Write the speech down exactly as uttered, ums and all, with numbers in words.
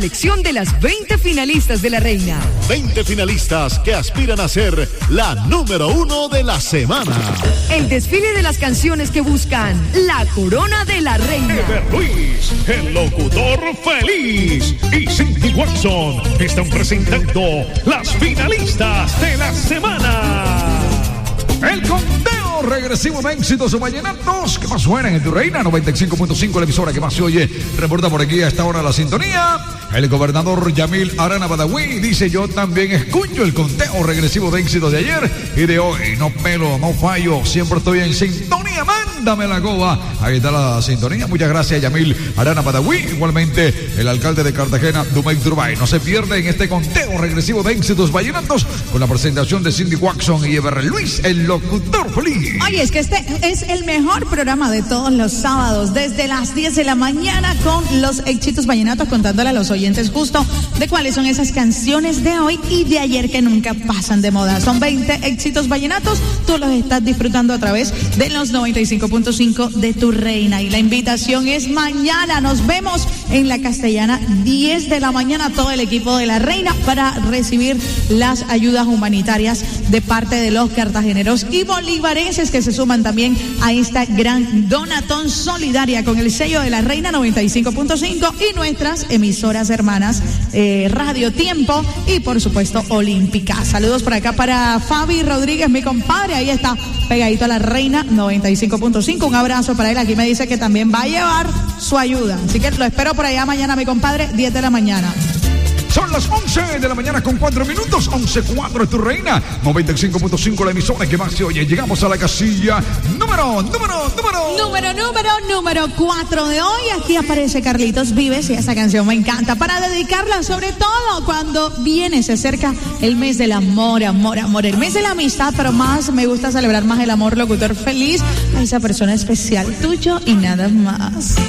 Selección de las veinte finalistas de la Reina. veinte finalistas que aspiran a ser la número uno de la semana. El desfile de las canciones que buscan la corona de la Reina. Ever Luis, el locutor feliz, y Cindy Watson están presentando las finalistas de la semana. El conteo regresivo de éxitos vallenatos que más suenan en tu Reina noventa y cinco punto cinco, la emisora que más se oye. Reporta por aquí a esta hora la sintonía el gobernador Yamil Arana Badawi. Dice: yo también escucho el conteo regresivo de éxitos de ayer y de hoy. No pelo, no fallo, siempre estoy en sintonía. Mándame la goba. Ahí está la sintonía. Muchas gracias, Yamil Arana Badawi. Igualmente el alcalde de Cartagena, Dumey Turbay. No se pierde en este conteo regresivo de éxitos vallenatos con la presentación de Cindy Watson y Ever Luis, el locutor feliz. Oye, es que este es el mejor programa de todos los sábados, desde las diez de la mañana, con los éxitos vallenatos, contándole a los oyentes justo de cuáles son esas canciones de hoy y de ayer que nunca pasan de moda. Son veinte éxitos vallenatos, tú los estás disfrutando a través de los noventa y cinco punto cinco de tu Reina. Y la invitación es mañana, nos vemos en la Castellana, diez de la mañana, todo el equipo de la Reina, para recibir las ayudas humanitarias de parte de los cartageneros y bolivarenses que se suman también a esta gran donatón solidaria con el sello de la Reina noventa y cinco punto cinco y nuestras emisoras hermanas, eh, Radio Tiempo y por supuesto Olímpica. Saludos por acá para Fabi Rodríguez, mi compadre, ahí está pegadito a la Reina noventa y cinco punto cinco. Un abrazo para él. Aquí me dice que también va a llevar su ayuda, así que lo espero por allá mañana, mi compadre, diez de la mañana. Son las once de la mañana con cuatro minutos, once cuatro es tu Reina, noventa y cinco punto cinco, la emisora que más se oye. Llegamos a la casilla número, número, número. Número, número, número cuatro de hoy. Aquí aparece Carlitos Vives y esa canción me encanta para dedicarla sobre todo cuando viene, se acerca el mes del amor, amor, amor, el mes de la amistad, pero más me gusta celebrar más el amor, locutor feliz, a esa persona especial, tuyo y nada más.